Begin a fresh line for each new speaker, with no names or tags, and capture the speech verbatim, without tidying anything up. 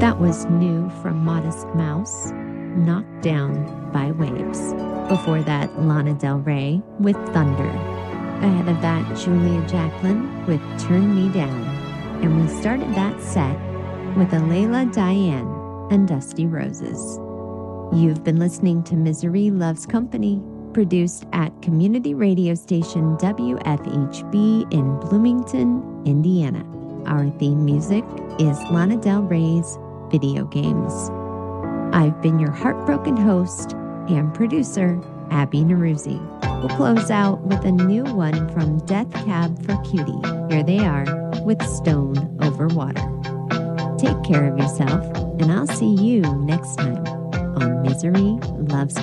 That was new from Modest Mouse, Knocked Down by Waves. Before that, Lana Del Rey with Thunder. Ahead of that, Julia Jacqueline with Turn Me Down. And we started that set with Alayla Diane and Dusty Roses. You've been listening to Misery Loves Company, produced at community radio station W F H B in Bloomington, Indiana. Our theme music is Lana Del Rey's Video Games. I've been your heartbroken host and producer, Abby Neruzzi. We'll close out with a new one from Death Cab for Cutie. Here they are with Stone Over Water. Take care of yourself, and I'll see you next time on Misery Loves